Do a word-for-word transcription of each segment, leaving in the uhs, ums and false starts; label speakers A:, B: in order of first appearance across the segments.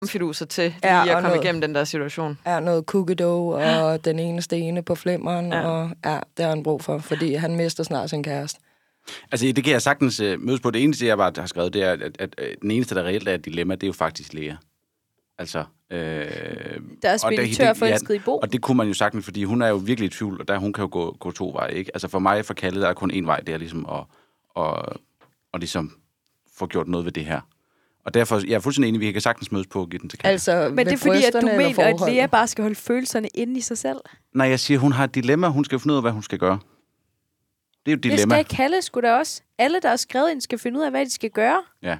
A: fiduser til lige
B: Ja,
A: at komme
B: noget,
A: igennem den der situation.
B: Er noget cookie dough, og den eneste ene på flimmeren, ja. og ja, det har han brug for, fordi han mister snart sin kæreste.
C: Altså, det kan jeg sagtens uh, mødes på. Det eneste, jeg bare har skrevet, det er, at, at, at den eneste, der reelt er et dilemma, det er jo faktisk Lea. Altså... Øh,
D: der er speditør forelsket i Bo.
C: Og det kunne man jo sagtens, fordi hun er jo virkelig i tvivl, og der hun kan jo gå, gå to veje, ikke? Altså, for mig, for Kalle, der er kun én vej, det er ligesom at, at, at ligesom få gjort noget ved det her. Og derfor, jeg er fuldstændig enig, vi kan sagtens mødes på at give den til Kalle.
B: Altså,
D: men det er fordi, at du mener, at Lea bare skal holde følelserne inde i sig selv?
C: Nej, jeg siger, hun har et dilemma. Hun skal finde ud af, hvad hun skal gøre. Det er jo et dilemma.
D: Det skal Kalle sgu da også. Alle, der er skrevet ind, skal finde ud af, hvad de skal gøre.
C: Ja.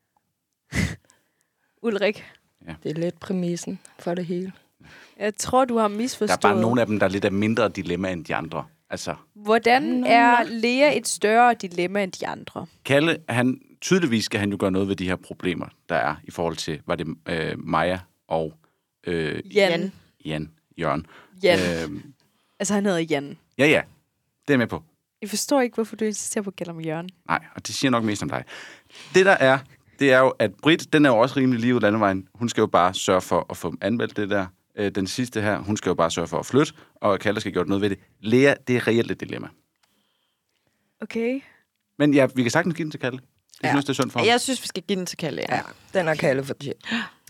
D: Ulrik.
C: Ja.
B: Det er lidt præmissen for det hele.
D: Jeg tror, du har misforstået.
C: Der er bare nogle af dem, der er lidt af mindre dilemma end de andre. Altså.
D: Hvordan er Lea et større dilemma end de andre?
C: Kalle, han, tydeligvis skal han jo gøre noget ved de her problemer, der er i forhold til, var det øh, Maja og øh,
D: Jan.
C: Jan. Jørgen.
D: Jan.
C: Øh,
D: altså, han hedder Jan.
C: Ja, ja. Det er med på.
D: Jeg forstår ikke, hvorfor du insisterer på at kalde ham Jørgen.
C: Nej, og det siger nok mest om dig. Det der er, det er jo, at Britt, den er jo også rimelig lige ud landevejen. Hun skal jo bare sørge for at få anmeldt det der. Den sidste her, hun skal jo bare sørge for at flytte, og Kalle skal gøre noget ved det. Lea, det er reelt et dilemma.
D: Okay.
C: Men ja, vi kan sagtens give den til Kalle. Det
B: ja.
C: synes, det er sundt for ham.
A: Jeg synes, vi skal give den til Kalle, ja.
B: ja den er Kalle fortjent.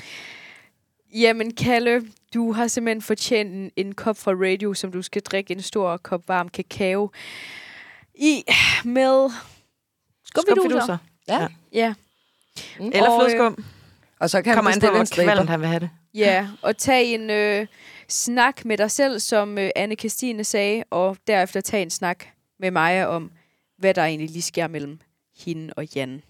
D: Jamen, Kalle, du har simpelthen fortjent en, en kop fra Radio, som du skal drikke en stor kop varm kakao i med
A: skumfiduser.
B: Ja.
D: Ja.
A: Mm. Eller flødeskum.
B: Og så kan
A: Kommer
B: han bestille en striber.
A: Kommer han vil have det.
D: Ja, og tag en øh, snak med dig selv, som øh, Anne-Kristine sagde, og derefter tag en snak med Maja om, hvad der egentlig lige sker mellem hende og Jan.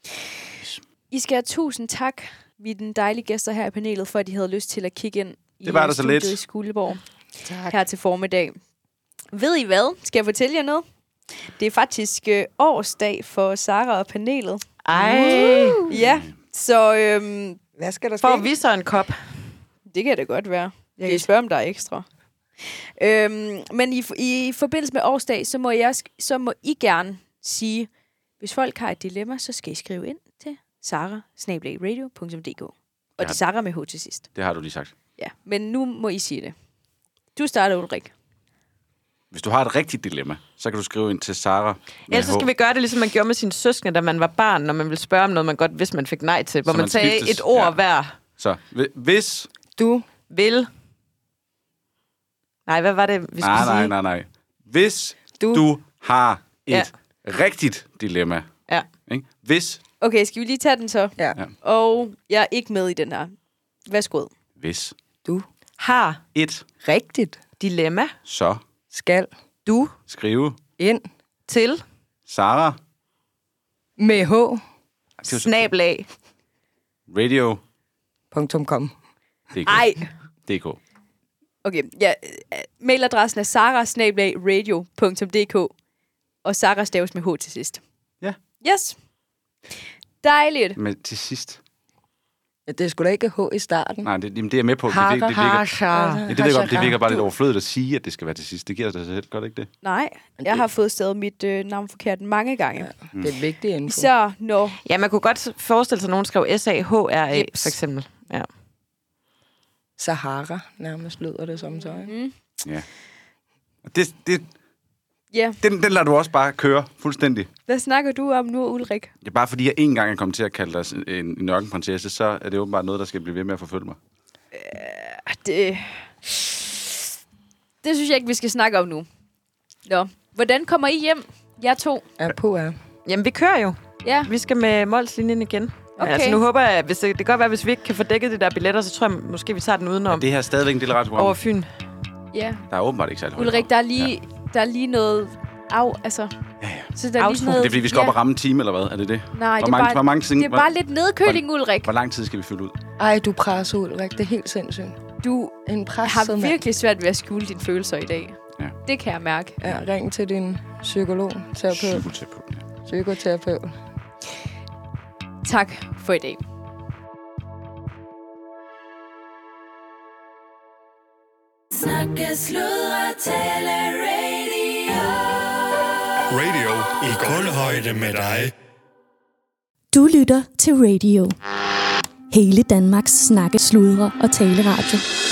D: I skal have tusind tak, vi er den dejlige gæster her i panelet, for at de havde lyst til at kigge ind i
C: det var der så
D: studiet
C: lidt.
D: i Skuldborg
B: tak.
D: her til formiddag. Ved I hvad? Skal jeg fortælle jer noget? Det er faktisk øh, årsdag for Sara og panelet.
A: Ej!
D: Uh, ja, så... Øhm,
B: hvad skal der ske?
A: Får vi så en kop?
D: Det kan det godt være. Jeg kan spørge, om der er ekstra. Øhm, men i, i forbindelse med årsdag, så må, jeg, så må I gerne sige, hvis folk har et dilemma, så skal I skrive ind til sara snabel-a radio punktum d k. Og det er Sara med H til sidst.
C: Det har du lige sagt.
D: Ja, men nu må I sige det. Du starter, Ulrik.
C: Hvis du har et rigtigt dilemma, så kan du skrive ind til Sara.
A: Ellers så skal vi gøre det, ligesom man gjorde med sine søskende, da man var barn, når man ville spørge om noget, man godt vidste, man fik nej til. Hvor man, man sagde skiftes. Et ord ja. hver.
C: Så hvis
B: du
A: vil... Nej, hvad var det, vi
C: nej,
A: skulle
C: nej,
A: sige?
C: Nej, nej, nej. Hvis du, du har et ja. rigtigt dilemma.
A: Ja.
C: Ikke? Hvis...
D: Okay, skal vi lige tage den så?
B: Ja.
D: Og jeg er ikke med i den her. Værsgo.
C: Hvis
B: du
A: har
C: et
B: rigtigt
A: dilemma,
C: så
B: skal
A: du
C: skrive
B: ind
A: til
C: Sara
B: med H
A: snabel-a
C: radio
B: punktum com.
D: Ej.
C: D K.
D: Okay, ja. Mailadressen er sara snabel-a radio punktum d k og Sara staves med H til sidst.
C: Ja.
D: Yes. Dejligt.
C: Men til sidst.
B: Ja, det er sgu da ikke H i starten.
C: Nej, det, det er jeg med på. Det,
B: Hakker,
C: det, det, virker,
B: hakker,
C: ja, det, virker, det virker bare lidt overflødigt at sige, at det skal være til sidst. Det giver sig selv, gør det ikke det?
D: Nej, jeg har fået stadig mit øh, navn forkert mange gange. Ja,
B: mm. Det er vigtigt info.
D: Så, no.
A: Ja, man kunne godt forestille sig, at nogen skrev S A H R A,
D: Jeps.
A: for eksempel. Ja.
B: Sahara, nærmest lyder det som så.
D: Mm.
C: Ja. Det, det,
D: yeah.
C: den, den lader du også bare køre fuldstændig.
D: Hvad snakker du om nu, Ulrik?
C: Ja, bare fordi jeg en gang er kommet til at kalde dig en, en ørkenprinsesse, så er det åbenbart noget, der skal blive ved med at forfølge mig.
D: Uh, det... Det synes jeg ikke, vi skal snakke om nu. Nå, hvordan kommer I hjem? Jeg to.
B: Er på er.
A: Jamen, vi kører jo.
D: Ja.
A: Vi skal med Mols-linjen igen.
D: Okay.
A: Altså, nu håber jeg, at hvis det, det kan godt være, hvis vi ikke kan få dækket de der billetter, så tror jeg, måske vi tager den udenom.
C: Ja, det her er stadigvæk en del af radioprogrammet.
A: Over Fyn.
D: Ja.
C: Der er åbenbart ikke særlig
D: Ulrik, der er lige, ja. der er lige noget af, altså...
C: Ja, ja.
D: Så der er lige noget,
C: det er fordi, vi skal
D: ja.
C: op og ramme en time, eller hvad? Er det det?
D: Nej,
C: hvor
D: det,
C: mange,
D: er bare,
C: hvor mange ting,
D: det er bare lidt nedkøling,
C: hvor,
D: Ulrik.
C: Hvor lang tid skal vi fylde ud?
B: Ej, du presser Ulrik. Det er helt sindssygt.
D: Du
B: en
D: har virkelig svært ved at skjule dine følelser i dag.
C: Ja.
D: Det kan jeg mærke.
B: Ja, ring til din psykolog, terapeut.
C: Psykoterapeut, ja.
B: Psykoterapeut.
D: Tak for i dag.
E: Snakke, sludre, tale, radio.
F: Radio i kulhøjde med dig.
G: Du lytter til Radio. Hele Danmarks snakke, sludre og taleradio.